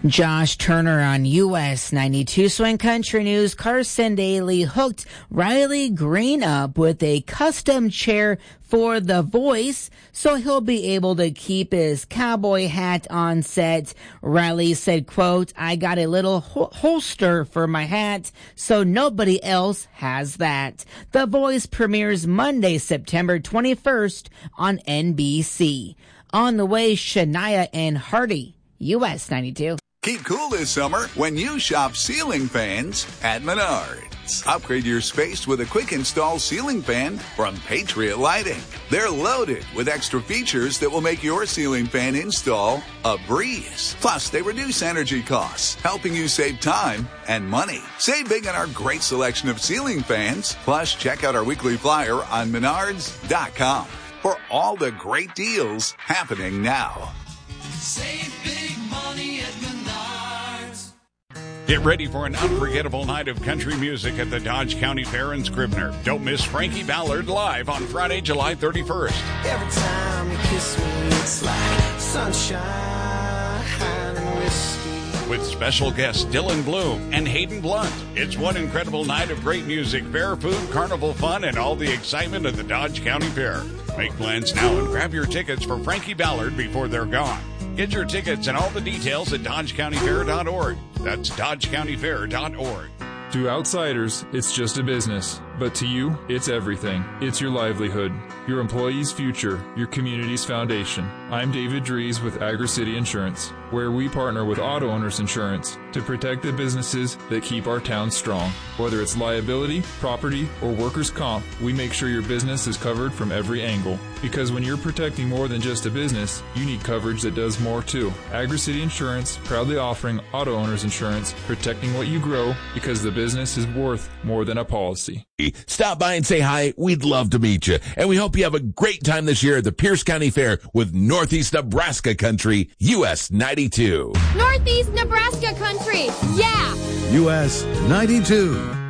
Josh Turner on US 92 Swing Country News. Carson Daly hooked Riley Green up with a custom chair for The Voice, so he'll be able to keep his cowboy hat on set. Riley said, quote, "I got a little holster for my hat, so nobody else has that." The Voice premieres Monday, September 21st on NBC. On the way, Shania and Hardy, US 92. Keep cool this summer when you shop ceiling fans at Menards. Upgrade your space with a quick install ceiling fan from Patriot Lighting. They're loaded with extra features that will make your ceiling fan install a breeze. Plus, they reduce energy costs, helping you save time and money. Save big on our great selection of ceiling fans. Plus, check out our weekly flyer on Menards.com for all the great deals happening now. Save big money at Menards. Get ready for an unforgettable night of country music at the Dodge County Fair in Scribner. Don't miss Frankie Ballard live on Friday, July 31st. Every time you kiss me, it's like sunshine and whiskey. With special guests Dylan Bloom and Hayden Blunt. It's one incredible night of great music, fair food, carnival fun, and all the excitement of the Dodge County Fair. Make plans now and grab your tickets for Frankie Ballard before they're gone. Get your tickets and all the details at DodgeCountyFair.org. That's DodgeCountyFair.org. To outsiders, it's just a business. But to you, it's everything. It's your livelihood, your employees' future, your community's foundation. I'm David Dries with Agri-City Insurance, where we partner with Auto Owners Insurance to protect the businesses that keep our town strong. Whether it's liability, property, or workers' comp, we make sure your business is covered from every angle. Because when you're protecting more than just a business, you need coverage that does more too. Agri-City Insurance, proudly offering Auto Owners Insurance, protecting what you grow because the business is worth more than a policy. Stop by and say hi. We'd love to meet you. And we hope you have a great time this year at the Pierce County Fair with Northeast Nebraska Country, US 92. Northeast Nebraska Country, yeah! US 92.